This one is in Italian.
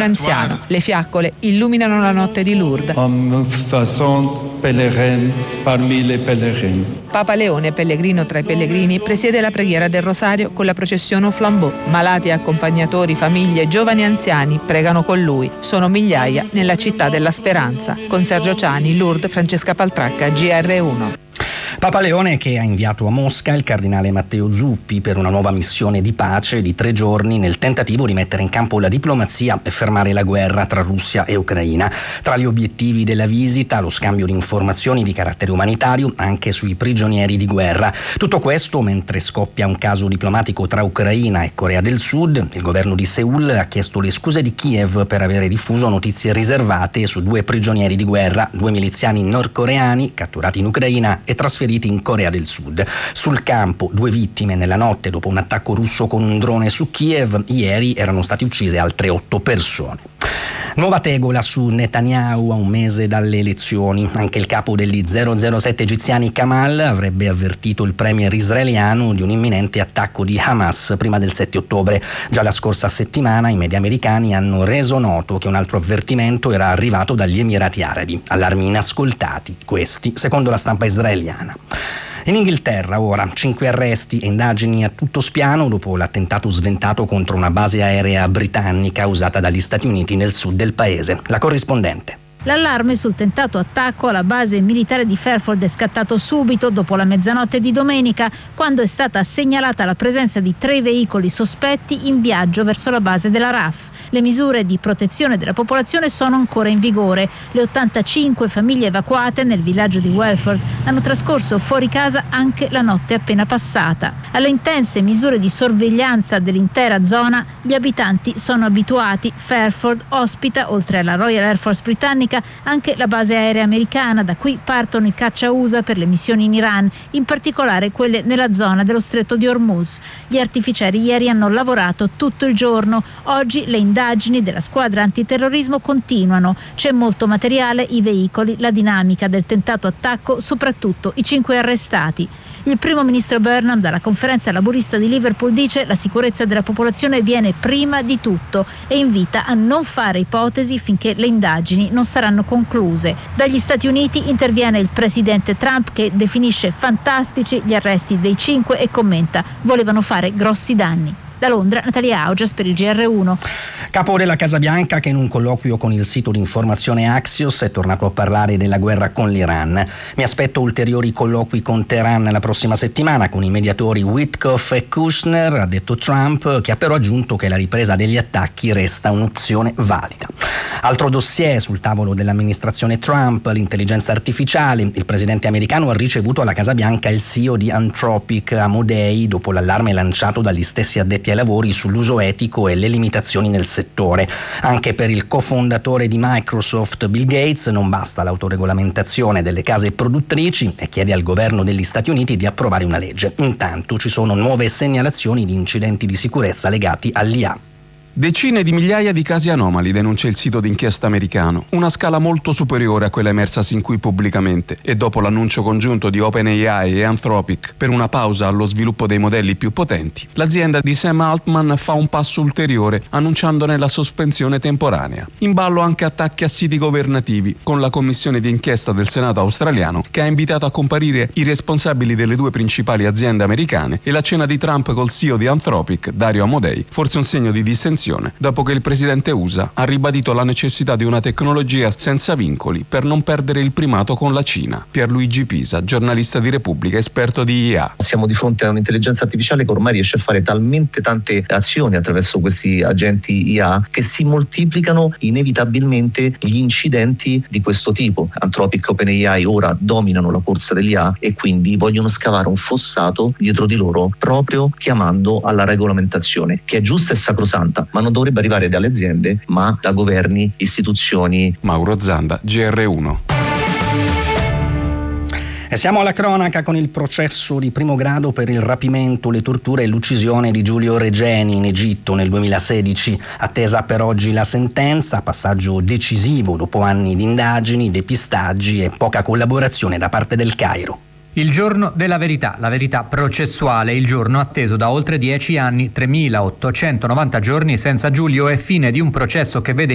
anziano. Le fiaccole illuminano la notte di Lourdes. Papa Leone, pellegrino tra i pellegrini, presiede la preghiera del Rosario con la processione au flambeau. Malati, accompagnatori, famiglie, giovani e anziani pregano con lui. Sono migliaia nella città della speranza. Con Sergio Ciani, Lourdes, Francesca Paltracca, GR1. Papa Leone che ha inviato a Mosca il cardinale Matteo Zuppi per una nuova missione di pace di 3 giorni nel tentativo di mettere in campo la diplomazia e fermare la guerra tra Russia e Ucraina. Tra gli obiettivi della visita lo scambio di informazioni di carattere umanitario anche sui prigionieri di guerra. Tutto questo mentre scoppia un caso diplomatico tra Ucraina e Corea del Sud. Il governo di Seul ha chiesto le scuse di Kiev per avere diffuso notizie riservate su 2 prigionieri di guerra, 2 miliziani nordcoreani catturati in Ucraina e trasferiti in Corea del Sud. Sul campo 2 vittime nella notte dopo un attacco russo con un drone su Kiev. Ieri erano state uccise altre 8 persone. Nuova tegola su Netanyahu a un mese dalle elezioni. Anche il capo degli 007 egiziani Kamal avrebbe avvertito il premier israeliano di un imminente attacco di Hamas prima del 7 ottobre. Già la scorsa settimana i media americani hanno reso noto che un altro avvertimento era arrivato dagli Emirati Arabi. Allarmi inascoltati, questi secondo la stampa israeliana. In Inghilterra ora 5 arresti e indagini a tutto spiano dopo l'attentato sventato contro una base aerea britannica usata dagli Stati Uniti nel sud del paese. La corrispondente. L'allarme sul tentato attacco alla base militare di Fairford è scattato subito dopo la mezzanotte di domenica, quando è stata segnalata la presenza di 3 veicoli sospetti in viaggio verso la base della RAF. Le misure di protezione della popolazione sono ancora in vigore. Le 85 famiglie evacuate nel villaggio di Welford hanno trascorso fuori casa anche la notte appena passata. Alle intense misure di sorveglianza dell'intera zona gli abitanti sono abituati. Fairford ospita, oltre alla Royal Air Force britannica, anche la base aerea americana. Da qui partono i caccia USA per le missioni in Iran, in particolare quelle nella zona dello stretto di Hormuz. Gli artificieri ieri hanno lavorato tutto il giorno. Oggi le indagini della squadra antiterrorismo continuano. C'è molto materiale, i veicoli, la dinamica del tentato attacco, soprattutto i 5 arrestati. Il primo ministro Burnham dalla conferenza laburista di Liverpool dice: la sicurezza della popolazione viene prima di tutto e invita a non fare ipotesi finché le indagini non saranno concluse. Dagli Stati Uniti interviene il presidente Trump, che definisce fantastici gli arresti dei 5 e commenta: volevano fare grossi danni. Da Londra, Natalia Augias per il GR1. Capo della Casa Bianca che in un colloquio con il sito di informazione Axios è tornato a parlare della guerra con l'Iran. Mi aspetto ulteriori colloqui con Teheran la prossima settimana con i mediatori Witkoff e Kushner, ha detto Trump, che ha però aggiunto che la ripresa degli attacchi resta un'opzione valida. Altro dossier sul tavolo dell'amministrazione Trump, l'intelligenza artificiale. Il presidente americano ha ricevuto alla Casa Bianca il CEO di Anthropic, Amodei, dopo l'allarme lanciato dagli stessi addetti ai lavori sull'uso etico e le limitazioni nel settore. Anche per il cofondatore di Microsoft, Bill Gates, non basta l'autoregolamentazione delle case produttrici e chiede al governo degli Stati Uniti di approvare una legge. Intanto ci sono nuove segnalazioni di incidenti di sicurezza legati all'IA. Decine di migliaia di casi anomali, denuncia il sito d'inchiesta americano, una scala molto superiore a quella emersa sin qui pubblicamente, e dopo l'annuncio congiunto di OpenAI e Anthropic per una pausa allo sviluppo dei modelli più potenti, l'azienda di Sam Altman fa un passo ulteriore annunciandone la sospensione temporanea. In ballo anche attacchi a siti governativi, con la commissione di inchiesta del Senato australiano che ha invitato a comparire i responsabili delle 2 principali aziende americane, e la cena di Trump col CEO di Anthropic, Dario Amodei, forse un segno di distensione dopo che il presidente USA ha ribadito la necessità di una tecnologia senza vincoli per non perdere il primato con la Cina. Pierluigi Pisa, giornalista di Repubblica, esperto di IA. Siamo di fronte a un'intelligenza artificiale che ormai riesce a fare talmente tante azioni attraverso questi agenti IA che si moltiplicano inevitabilmente gli incidenti di questo tipo. Anthropic e OpenAI ora dominano la corsa dell'IA e quindi vogliono scavare un fossato dietro di loro, proprio chiamando alla regolamentazione, che è giusta e sacrosanta, ma non dovrebbe arrivare dalle aziende, ma da governi, istituzioni. Mauro Zanda, GR1. E siamo alla cronaca con il processo di primo grado per il rapimento, le torture e l'uccisione di Giulio Regeni in Egitto nel 2016. Attesa per oggi la sentenza, passaggio decisivo dopo anni di indagini, depistaggi e poca collaborazione da parte del Cairo. Il giorno della verità, la verità processuale, il giorno atteso da oltre 10 anni, 3.890 giorni senza Giulio e fine di un processo che vede